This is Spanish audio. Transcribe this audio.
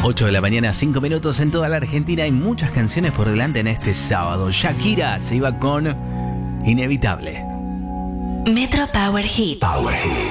8 de la mañana, 5 minutos en toda la Argentina. Hay muchas canciones por delante en este sábado. Shakira se iba con Inevitable. Metro Power Hit.